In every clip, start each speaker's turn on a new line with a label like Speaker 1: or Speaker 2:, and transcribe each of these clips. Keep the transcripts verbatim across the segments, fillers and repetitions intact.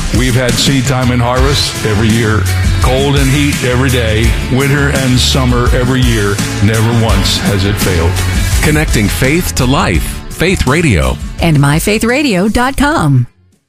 Speaker 1: We've had seed time and harvest every year, cold and heat every day, winter and summer every year. Never once has it failed.
Speaker 2: Connecting faith to life. Faith Radio.
Speaker 3: And my faith radio dot com.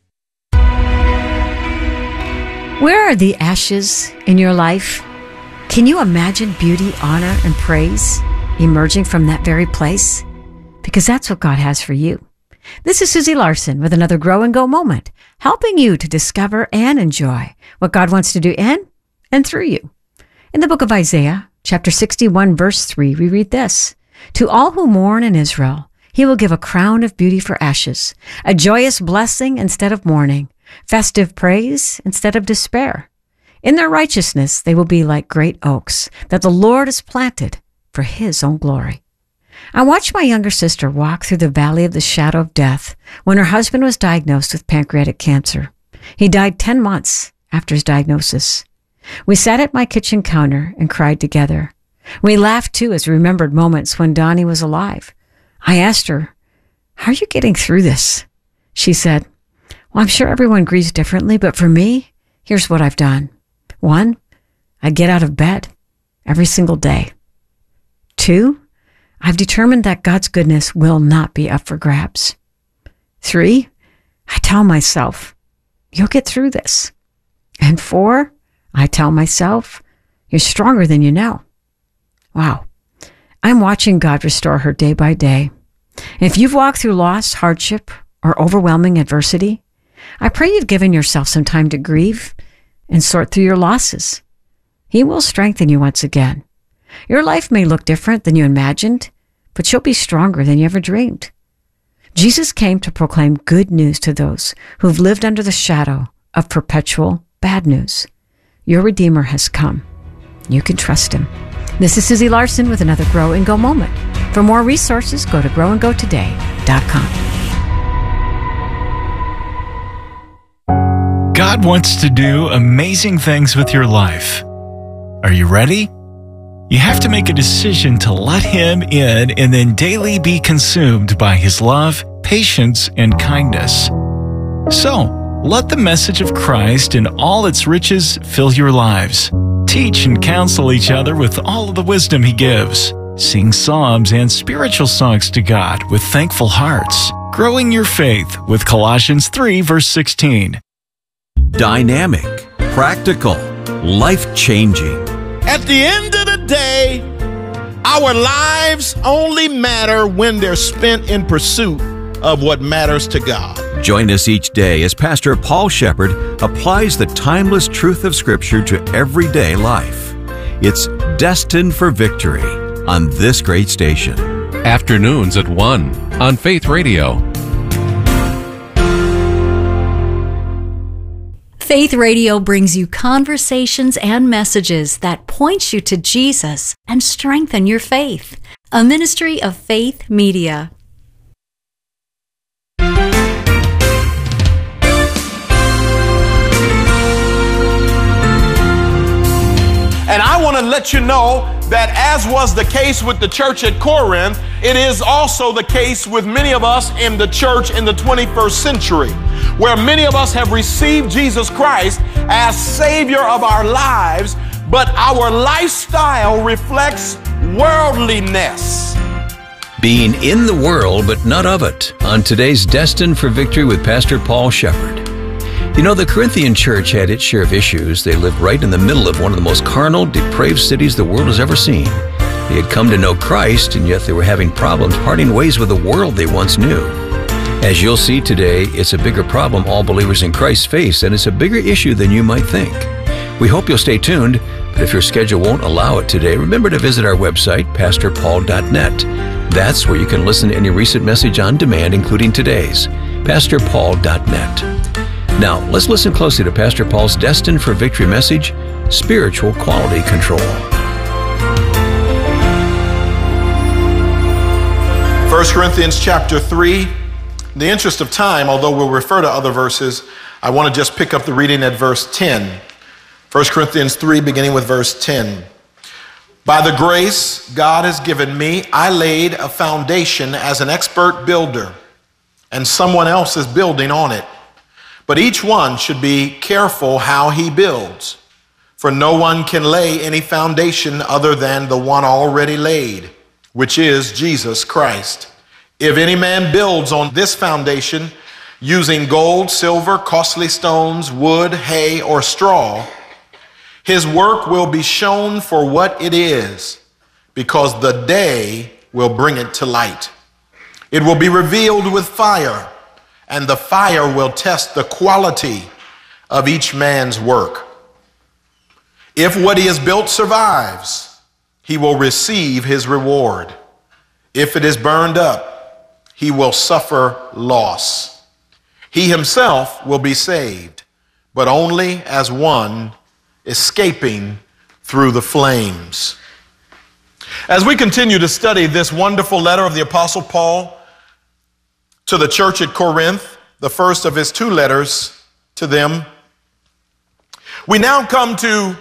Speaker 3: Where are the ashes in your life? Can you imagine beauty, honor, and praise emerging from that very place? Because that's what God has for you. This is Susie Larson with another Grow and Go moment, helping you to discover and enjoy what God wants to do in and through you. In the book of Isaiah, chapter sixty-one, verse three, we read this: "To all who mourn in Israel, he will give a crown of beauty for ashes, a joyous blessing instead of mourning, festive praise instead of despair. In their righteousness, they will be like great oaks that the Lord has planted for his own glory." I watched my younger sister walk through the valley of the shadow of death when her husband was diagnosed with pancreatic cancer. He died ten months after his diagnosis. We sat at my kitchen counter and cried together. We laughed too as we remembered moments when Donnie was alive. I asked her, "How are you getting through this?" She said, "Well, I'm sure everyone grieves differently, but for me, here's what I've done. One, I get out of bed every single day. Two, I've determined that God's goodness will not be up for grabs. Three, I tell myself, you'll get through this. And four, I tell myself, you're stronger than you know." Wow. I'm watching God restore her day by day. And if you've walked through loss, hardship, or overwhelming adversity, I pray you've given yourself some time to grieve and sort through your losses. He will strengthen you once again. Your life may look different than you imagined, but you'll be stronger than you ever dreamed. Jesus came to proclaim good news to those who've lived under the shadow of perpetual bad news. Your Redeemer has come. You can trust him. This is Susie Larson with another Grow and Go moment. For more resources, go to grow and go today dot com.
Speaker 4: God wants to do amazing things with your life. Are you ready? You have to make a decision to let him in and then daily be consumed by his love, patience, and kindness. So, let the message of Christ and all its riches fill your lives. Teach and counsel each other with all of the wisdom he gives. Sing psalms and spiritual songs to God with thankful hearts. Growing your faith with Colossians three, verse sixteen.
Speaker 5: Dynamic, practical, life-changing.
Speaker 6: At the end of the day, our lives only matter when they're spent in pursuit of what matters to God.
Speaker 5: Join us each day as Pastor Paul Shepherd applies the timeless truth of Scripture to everyday life. It's Destined for Victory on this great station.
Speaker 2: Afternoons at one on Faith Radio.
Speaker 3: Faith Radio brings you conversations and messages that point you to Jesus and strengthen your faith. A ministry of Faith Media.
Speaker 6: And I want to let you know that as was the case with the church at Corinth, it is also the case with many of us in the church in the twenty-first century, where many of us have received Jesus Christ as Savior of our lives, but our lifestyle reflects worldliness.
Speaker 5: Being in the world, but not of it, on today's Destined for Victory with Pastor Paul Shepherd. You know, the Corinthian church had its share of issues. They lived right in the middle of one of the most carnal, depraved cities the world has ever seen. They had come to know Christ, and yet they were having problems parting ways with the world they once knew. As you'll see today, it's a bigger problem all believers in Christ face, and it's a bigger issue than you might think. We hope you'll stay tuned, but if your schedule won't allow it today, remember to visit our website, pastor paul dot net. That's where you can listen to any recent message on demand, including today's, pastor paul dot net. Now, let's listen closely to Pastor Paul's Destined for Victory message, Spiritual Quality Control.
Speaker 6: First Corinthians chapter three. In the interest of time, although we'll refer to other verses, I want to just pick up the reading at verse ten. First Corinthians three, beginning with verse ten. By the grace God has given me, I laid a foundation as an expert builder, and someone else is building on it. But each one should be careful how he builds, for no one can lay any foundation other than the one already laid, which is Jesus Christ. If any man builds on this foundation using gold, silver, costly stones, wood, hay, or straw, his work will be shown for what it is, because the day will bring it to light. It will be revealed with fire, and the fire will test the quality of each man's work. If what he has built survives, he will receive his reward. If it is burned up, he will suffer loss. He himself will be saved, but only as one escaping through the flames. As we continue to study this wonderful letter of the Apostle Paul to the church at Corinth, the first of his two letters to them, we now come to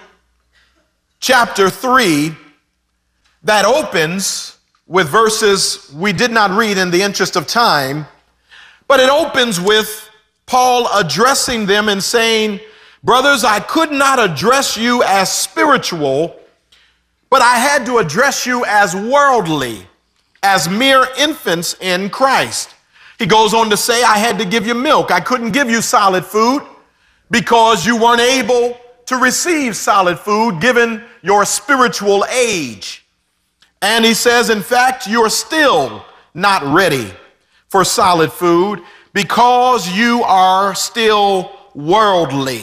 Speaker 6: chapter three that opens with verses we did not read in the interest of time, but it opens with Paul addressing them and saying, brothers, I could not address you as spiritual, but I had to address you as worldly, as mere infants in Christ. He goes on to say, I had to give you milk. I couldn't give you solid food because you weren't able to receive solid food given your spiritual age. And he says, in fact, you're still not ready for solid food because you are still worldly.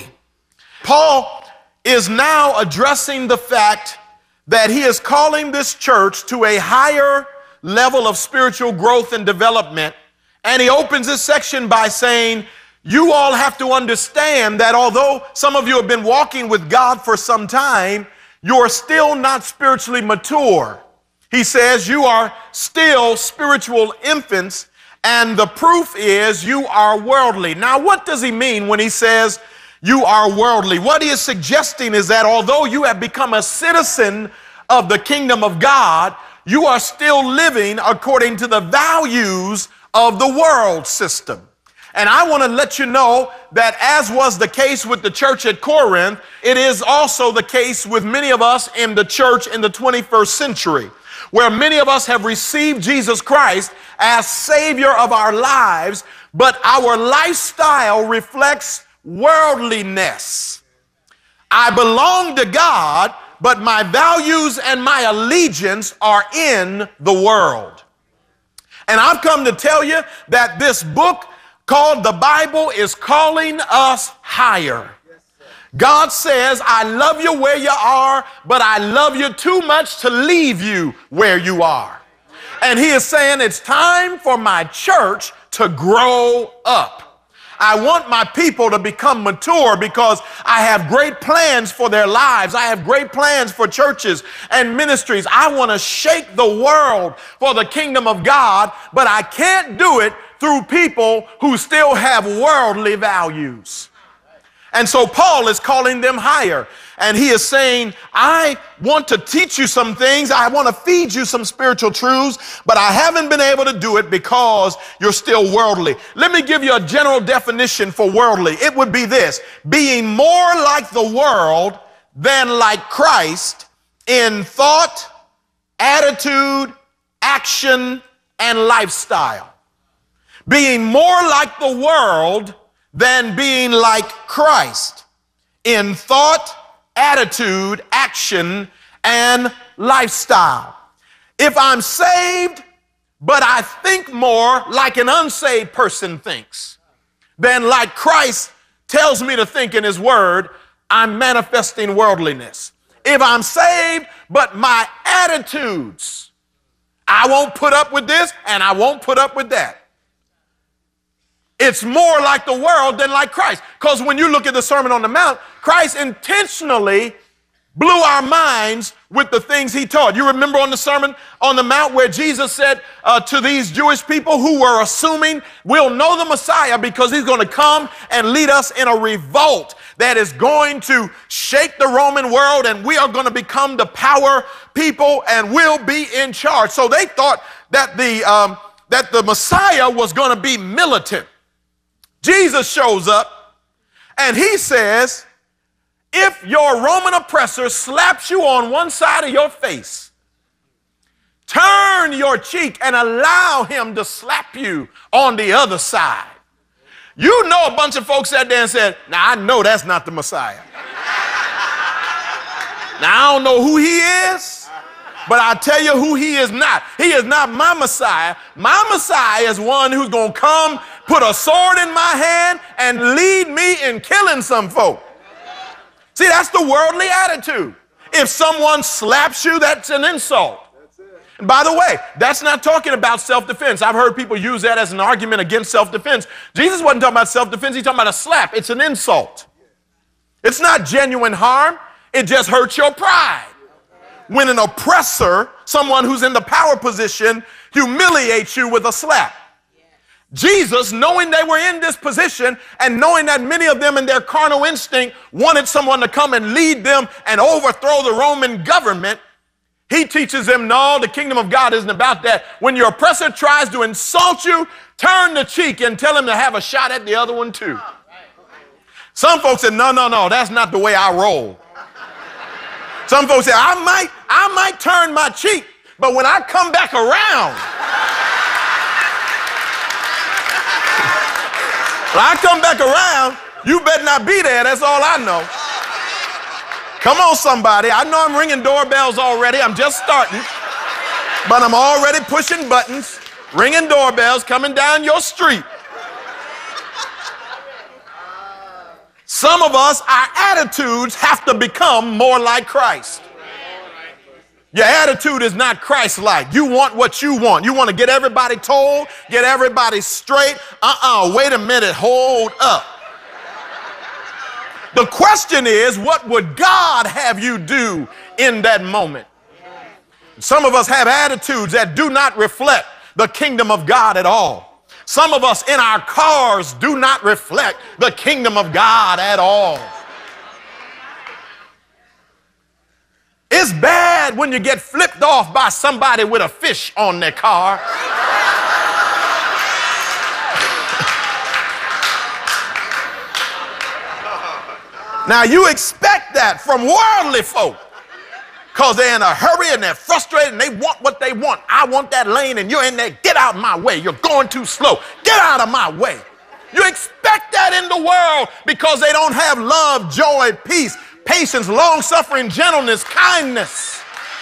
Speaker 6: Paul is now addressing the fact that he is calling this church to a higher level of spiritual growth and development. And he opens this section by saying, you all have to understand that although some of you have been walking with God for some time, you're still not spiritually mature. He says you are still spiritual infants, and the proof is you are worldly. Now, what does he mean when he says you are worldly? What he is suggesting is that although you have become a citizen of the kingdom of God, you are still living according to the values of the world system. And I want to let you know that as was the case with the church at Corinth, it is also the case with many of us in the church in the twenty-first century, where many of us have received Jesus Christ as Savior of our lives, but our lifestyle reflects worldliness. I belong to God, but my values and my allegiance are in the world. And I've come to tell you that this book called the Bible is calling us higher. God says, I love you where you are, but I love you too much to leave you where you are. And he is saying it's time for my church to grow up. I want my people to become mature because I have great plans for their lives. I have great plans for churches and ministries. I want to shake the world for the kingdom of God, but I can't do it through people who still have worldly values. And so Paul is calling them higher. And he is saying, I want to teach you some things. I want to feed you some spiritual truths, but I haven't been able to do it because you're still worldly. Let me give you a general definition for worldly. It would be this: being more like the world than like Christ in thought, attitude, action, and lifestyle. Being more like the world than being like Christ in thought, attitude, action, and lifestyle. If I'm saved, but I think more like an unsaved person thinks, then like Christ tells me to think in his word, I'm manifesting worldliness. If I'm saved, but my attitudes, I won't put up with this and I won't put up with that. It's more like the world than like Christ. Because when you look at the Sermon on the Mount, Christ intentionally blew our minds with the things he taught. You remember on the Sermon on the Mount where Jesus said uh, to these Jewish people who were assuming we'll know the Messiah because he's going to come and lead us in a revolt that is going to shake the Roman world, and we are going to become the power people and we'll be in charge. So they thought that the, um, that the Messiah was going to be militant. Jesus shows up And he says, if your Roman oppressor slaps you on one side of your face, turn your cheek and allow him to slap you on the other side. You know, a bunch of folks sat there and said, now I know that's not the Messiah. Now I don't know who he is, but I'll tell you who he is not. He is not my Messiah. My Messiah is one who's going to come, put a sword in my hand, and lead me in killing some folk. See, that's the worldly attitude. If someone slaps you, that's an insult. And by the way, that's not talking about self-defense. I've heard people use that as an argument against self-defense. Jesus wasn't talking about self-defense. He's talking about a slap. It's an insult. It's not genuine harm. It just hurts your pride. When an oppressor, someone who's in the power position, humiliates you with a slap. Jesus, knowing they were in this position and knowing that many of them in their carnal instinct wanted someone to come and lead them and overthrow the Roman government, he teaches them, no, the kingdom of God isn't about that. When your oppressor tries to insult you, turn the cheek and tell him to have a shot at the other one too. Some folks said, no, no, no, that's not the way I roll. Some folks say, I might, I might turn my cheek, but when I come back around, when I come back around, you better not be there. That's all I know. Come on, somebody. I know I'm ringing doorbells already. I'm just starting, but I'm already pushing buttons, ringing doorbells, coming down your street. Some of us, our attitudes have to become more like Christ. Your attitude is not Christ-like. You want what you want. You want to get everybody told, get everybody straight. Uh-uh, wait a minute, hold up. The question is, what would God have you do in that moment? Some of us have attitudes that do not reflect the kingdom of God at all. Some of us in our cars do not reflect the kingdom of God at all. It's bad when you get flipped off by somebody with a fish on their car. Now you expect that from worldly folk because they're in a hurry and they're frustrated and they want what they want. I want that lane and you're in there. Get out of my way. You're going too slow. Get out of my way. You expect that in the world because they don't have love, joy, peace, patience, long-suffering, gentleness, kindness.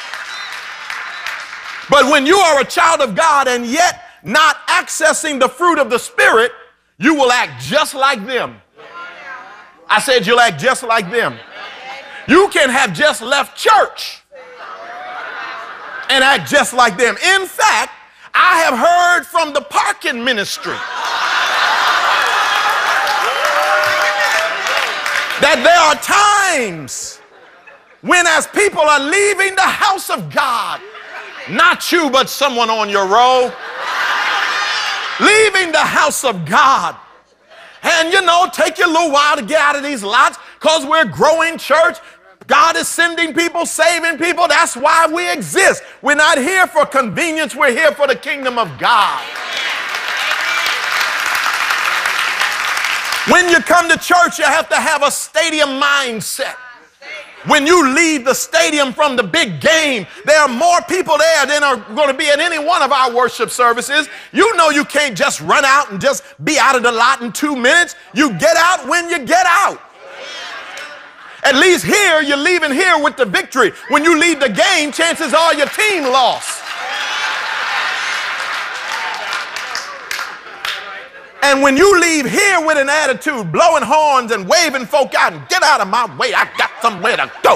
Speaker 6: But when you are a child of God and yet not accessing the fruit of the Spirit, you will act just like them. I said you'll act just like them. You can have just left church and act just like them. In fact, I have heard from the parking ministry that there are times when, as people are leaving the house of God, not you, but someone on your row, leaving the house of God, and, you know, take you a little while to get out of these lots because we're growing church. God is sending people, saving people. That's why we exist. We're not here for convenience. We're here for the kingdom of God. When you come to church, you have to have a stadium mindset. When you leave the stadium from the big game, there are more people there than are going to be at any one of our worship services. You know you can't just run out and just be out of the lot in two minutes. You get out when you get out. At least here, you're leaving here with the victory. When you leave the game, chances are your team lost. And when you leave here with an attitude, blowing horns and waving folk out and get out of my way, I got somewhere to go,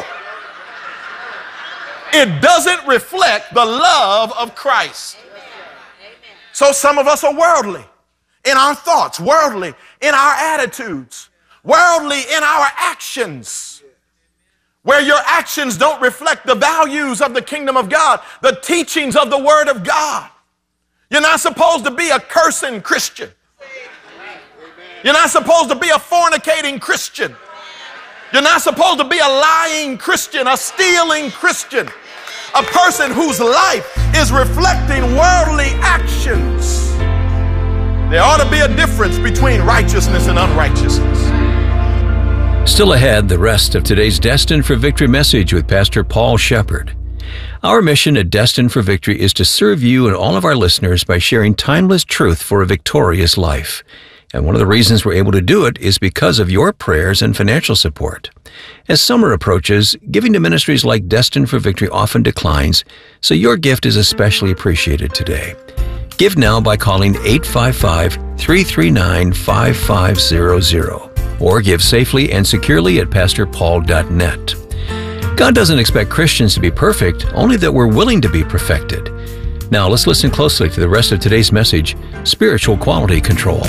Speaker 6: it doesn't reflect the love of Christ. So some of us are worldly in our thoughts, worldly in our attitudes, worldly in our actions, where your actions don't reflect the values of the kingdom of God, the teachings of the word of God. You're not supposed to be a cursing Christian. You're not supposed to be a fornicating Christian. You're not supposed to be a lying Christian, a stealing Christian, a person whose life is reflecting worldly actions. There ought to be a difference between righteousness and unrighteousness.
Speaker 5: Still ahead, the rest of today's Destined for Victory message with Pastor Paul Shepard. Our mission at Destined for Victory is to serve you and all of our listeners by sharing timeless truth for a victorious life. And one of the reasons we're able to do it is because of your prayers and financial support. As summer approaches, giving to ministries like Destined for Victory often declines, so your gift is especially appreciated today. Give now by calling eight five five, three three nine, five five zero zero or give safely and securely at pastor paul dot net. God doesn't expect Christians to be perfect, only that we're willing to be perfected. Now let's listen closely to the rest of today's message, Spiritual Quality Control.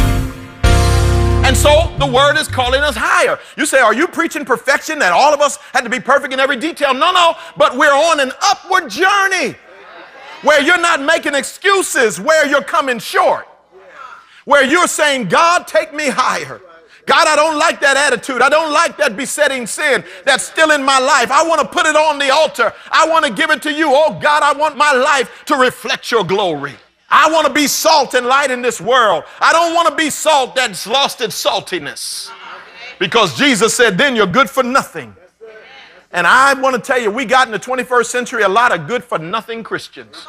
Speaker 6: And so the word is calling us higher. You say, are you preaching perfection, that all of us had to be perfect in every detail? No, no, but we're on an upward journey where you're not making excuses, where you're coming short, where you're saying, God, take me higher. God, I don't like that attitude. I don't like that besetting sin that's still in my life. I want to put it on the altar. I want to give it to you. Oh, God, I want my life to reflect your glory. I want to be salt and light in this world. I don't want to be salt that's lost its saltiness. Because Jesus said, then you're good for nothing. And I want to tell you, we got in the twenty-first century a lot of good for nothing Christians.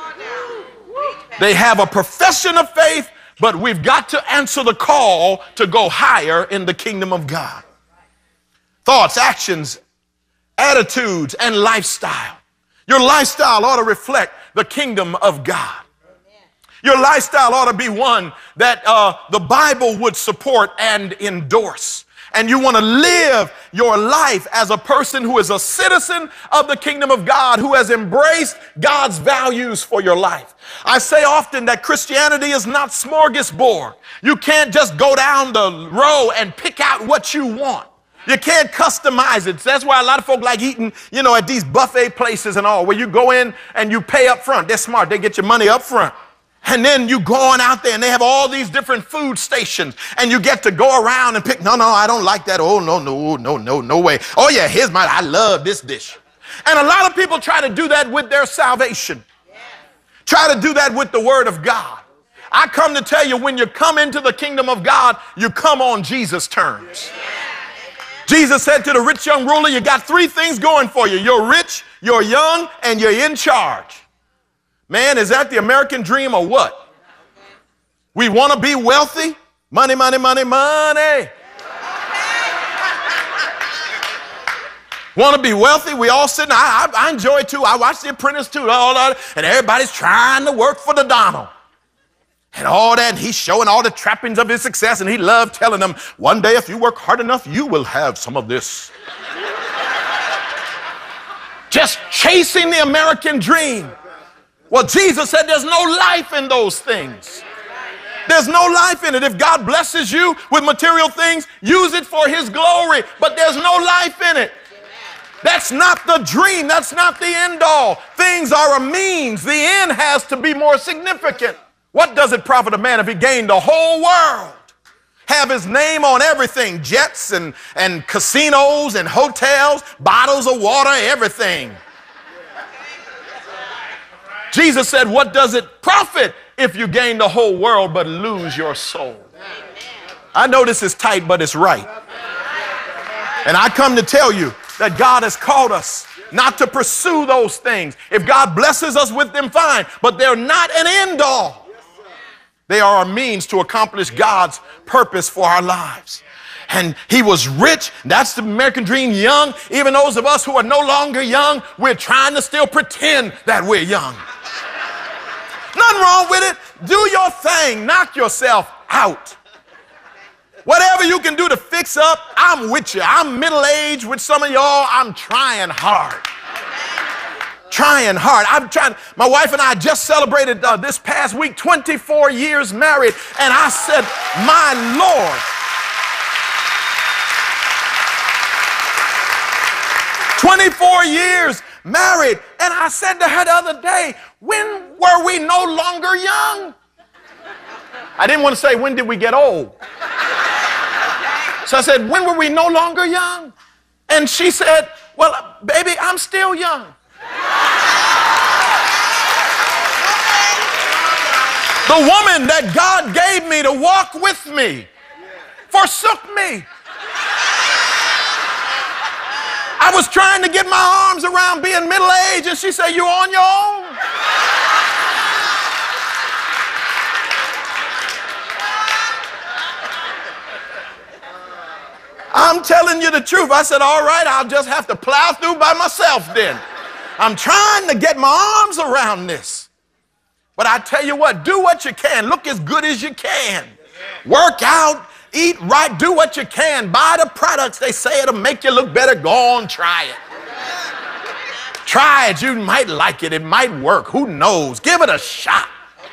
Speaker 6: They have a profession of faith, but we've got to answer the call to go higher in the kingdom of God. Thoughts, actions, attitudes, and lifestyle. Your lifestyle ought to reflect the kingdom of God. Your lifestyle ought to be one that uh, the Bible would support and endorse. And you want to live your life as a person who is a citizen of the kingdom of God, who has embraced God's values for your life. I say often that Christianity is not smorgasbord. You can't just go down the row and pick out what you want. You can't customize it. That's why a lot of folk like eating, you know, at these buffet places and all, where you go in and you pay up front. They're smart. They get your money up front. And then you go on out there and they have all these different food stations and you get to go around and pick, no, no, I don't like that. Oh, no, no, no, no, no way. Oh, yeah, here's my, I love this dish. And a lot of people try to do that with their salvation. Try to do that with the word of God. I come to tell you, when you come into the kingdom of God, you come on Jesus' terms. Jesus said to the rich young ruler, you got three things going for you. You're rich, you're young, and you're in charge. Man, is that the American dream or what? We want to be wealthy. Money, money, money, money. Want to be wealthy? We all sitting, I, I, I enjoy it too. I watch The Apprentice too. All that, and everybody's trying to work for the Donald. And all that, and he's showing all the trappings of his success, and he loved telling them, one day if you work hard enough, you will have some of this. Just chasing the American dream. Well, Jesus said there's no life in those things. There's no life in it. If God blesses you with material things, use it for his glory, but there's no life in it. That's not the dream. That's not the end all. Things are a means. The end has to be more significant. What does it profit a man if he gained the whole world? Have his name on everything, jets and, and casinos and hotels, bottles of water, everything. Jesus said, what does it profit if you gain the whole world but lose your soul? I know this is tight, but it's right. And I come to tell you that God has called us not to pursue those things. If God blesses us with them, fine, but they're not an end all. They are a means to accomplish God's purpose for our lives. And he was rich. That's the American dream. Young. Even those of us who are no longer young, we're trying to still pretend that we're young. Nothing wrong with it. Do your thing. Knock yourself out. Whatever you can do to fix up, I'm with you. I'm middle-aged with some of y'all. I'm trying hard. Trying hard. I'm trying. My wife and I just celebrated uh, this past week, twenty-four years married. And I said, my Lord. twenty-four years married. And I said to her the other day, when were we no longer young? I didn't want to say, when did we get old? So I said, when were we no longer young? And she said, well, baby, I'm still young. The woman that God gave me to walk with me forsook me. I was trying to get my arms around being middle-aged, and she said, you on your own? I'm telling you the truth. I said, all right, I'll just have to plow through by myself then. I'm trying to get my arms around this. But I tell you what, do what you can. Look as good as you can. Work out, eat right, do what you can. Buy the products they say it'll make you look better. Go on, try it. Try it. You might like it. It might work. Who knows? Give it a shot.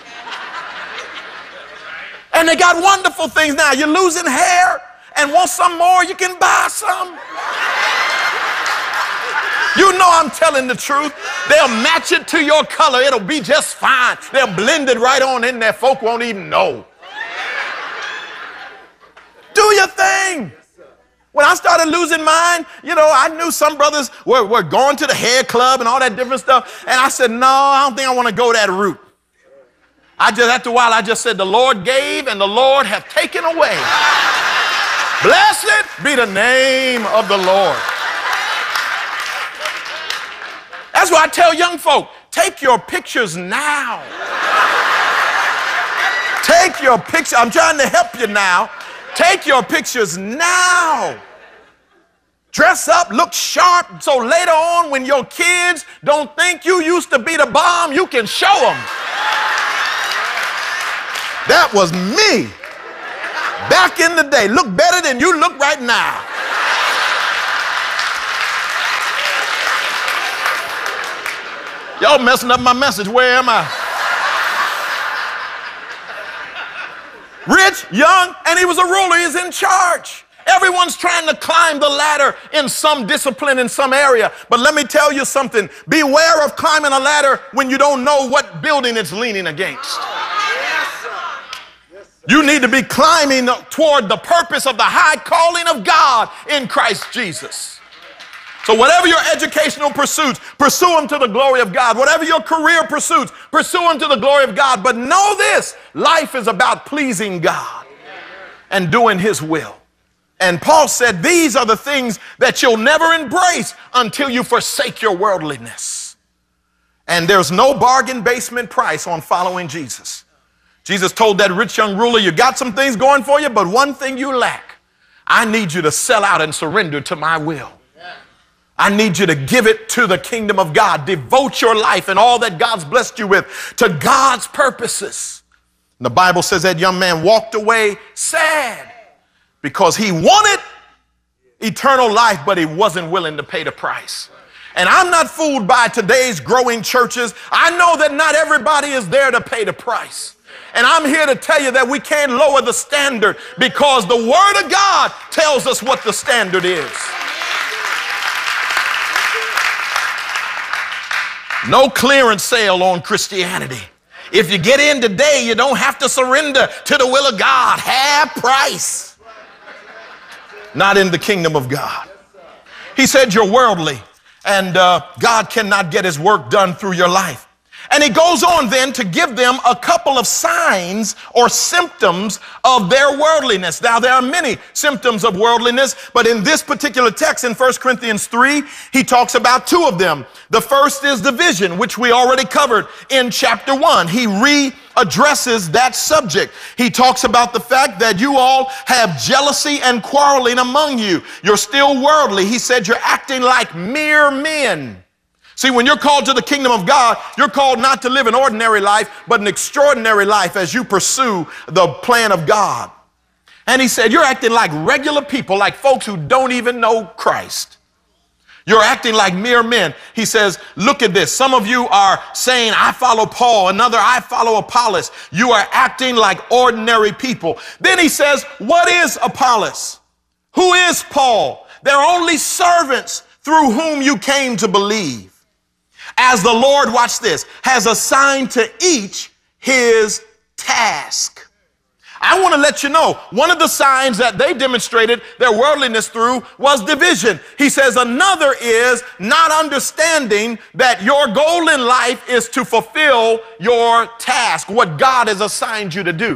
Speaker 6: And they got wonderful things now. You're losing hair and want some more, you can buy some. You know I'm telling the truth. They'll match it to your color. It'll be just fine. They'll blend it right on in there. Folk won't even know. Do your thing. When I started losing mine, you know, I knew some brothers were, were going to the hair club and all that different stuff. And I said, no, I don't think I want to go that route. I just, after a while, I just said, the Lord gave and the Lord hath taken away. Blessed be the name of the Lord. That's why I tell young folk, take your pictures now. Take your picture. I'm trying to help you now. Take your pictures now. Dress up, look sharp, so later on when your kids don't think you used to be the bomb, you can show them. That was me. Back in the day, look better than you look right now. Y'all messing up my message. Where am I? Rich, young, and he was a ruler. He's in charge. Everyone's trying to climb the ladder in some discipline, in some area. But let me tell you something. Beware of climbing a ladder when you don't know what building it's leaning against. You need to be climbing toward the purpose of the high calling of God in Christ Jesus. So whatever your educational pursuits, pursue them to the glory of God. Whatever your career pursuits, pursue them to the glory of God. But know this, life is about pleasing God and doing his will. And Paul said, these are the things that you'll never embrace until you forsake your worldliness. And there's no bargain basement price on following Jesus. Jesus told that rich young ruler, you got some things going for you, but one thing you lack. I need you to sell out and surrender to my will. I need you to give it to the kingdom of God. Devote your life and all that God's blessed you with to God's purposes. And the Bible says that young man walked away sad because he wanted eternal life, but he wasn't willing to pay the price. And I'm not fooled by today's growing churches. I know that not everybody is there to pay the price. And I'm here to tell you that we can't lower the standard because the Word of God tells us what the standard is. No clearance sale on Christianity. If you get in today, you don't have to surrender to the will of God. Half price. Not in the kingdom of God. He said you're worldly and uh, God cannot get his work done through your life. And he goes on then to give them a couple of signs or symptoms of their worldliness. Now, there are many symptoms of worldliness, but in this particular text in First Corinthians three, he talks about two of them. The first is division, which we already covered in chapter one. He readdresses that subject. He talks about the fact that you all have jealousy and quarreling among you. You're still worldly. He said you're acting like mere men. See, when you're called to the kingdom of God, you're called not to live an ordinary life, but an extraordinary life as you pursue the plan of God. And he said, you're acting like regular people, like folks who don't even know Christ. You're acting like mere men. He says, look at this. Some of you are saying, I follow Paul. Another, I follow Apollos. You are acting like ordinary people. Then he says, what is Apollos? Who is Paul? They're only servants through whom you came to believe. As the Lord, watch this, has assigned to each his task. I want to let you know, one of the signs that they demonstrated their worldliness through was division. He says another is not understanding that your goal in life is to fulfill your task, what God has assigned you to do.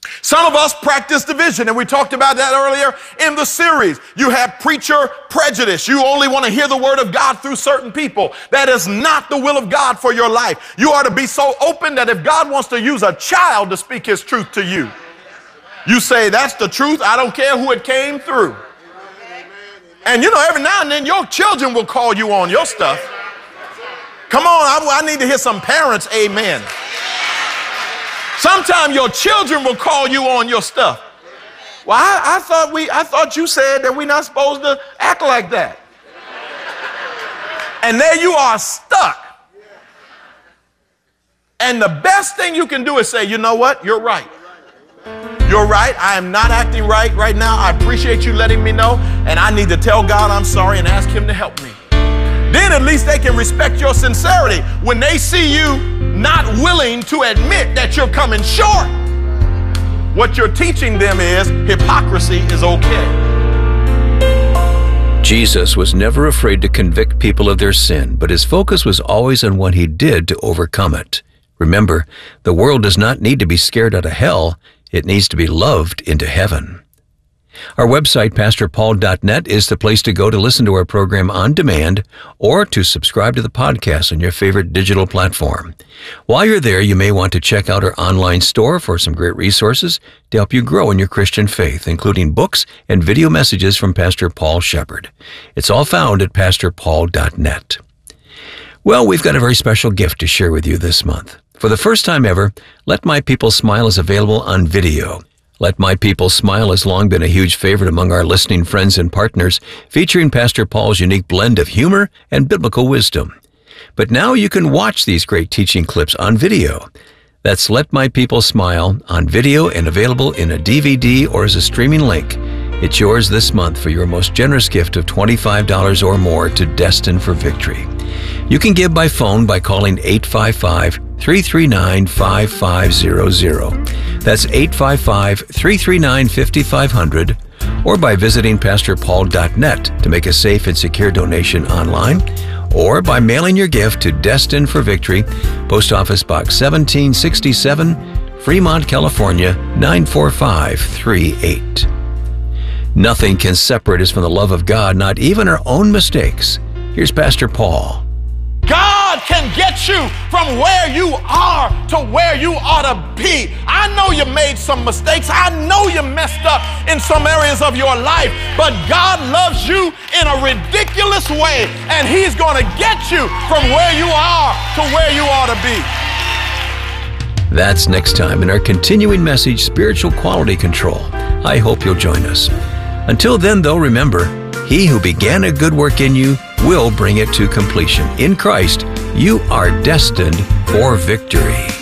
Speaker 6: Some of us practice division, and we talked about that earlier in the series. You have preacher prejudice. You only want to hear the word of God through certain people. That is not the will of God for your life. You are to be so open that if God wants to use a child to speak his truth to you, you say, that's the truth. I don't care who it came through. And you know, every now and then your children will call you on your stuff. Come on, I, I need to hear some parents, amen. Sometimes your children will call you on your stuff. Well, I, I thought we, I thought you said that we're not supposed to act like that. And there you are stuck. And the best thing you can do is say, you know what? You're right. You're right. I am not acting right right now. I appreciate you letting me know. And I need to tell God I'm sorry and ask him to help me. Then at least they can respect your sincerity when they see you not willing to admit that you're coming short. What you're teaching them is hypocrisy is okay.
Speaker 5: Jesus was never afraid to convict people of their sin, but his focus was always on what he did to overcome it. Remember, the world does not need to be scared out of hell. It needs to be loved into heaven. Our website, pastor paul dot net, is the place to go to listen to our program on demand or to subscribe to the podcast on your favorite digital platform. While you're there, you may want to check out our online store for some great resources to help you grow in your Christian faith, including books and video messages from Pastor Paul Shepard. It's all found at pastor paul dot net. Well, we've got a very special gift to share with you this month. For the first time ever, Let My People Smile is available on video. Let My People Smile has long been a huge favorite among our listening friends and partners, featuring Pastor Paul's unique blend of humor and biblical wisdom. But now you can watch these great teaching clips on video. That's Let My People Smile on video and available in a D V D or as a streaming link. It's yours this month for your most generous gift of twenty-five dollars or more to Destined for Victory. You can give by phone by calling eight five five, three three nine, five five zero zero. That's eight five five, three three nine, five five zero zero, or by visiting pastor paul dot net to make a safe and secure donation online, or by mailing your gift to Destined for Victory, Post Office Box seventeen sixty-seven, Fremont, California, nine four five three eight. Nothing can separate us from the love of God, not even our own mistakes. Here's Pastor Paul.
Speaker 6: God can get you from where you are to where you ought to be. I know you made some mistakes. I know you messed up in some areas of your life, but God loves you in a ridiculous way, and he's going to get you from where you are to where you ought to be.
Speaker 5: That's next time in our continuing message, Spiritual Quality Control. I hope you'll join us. Until then, though, remember, he who began a good work in you will bring it to completion. In Christ, you are destined for victory.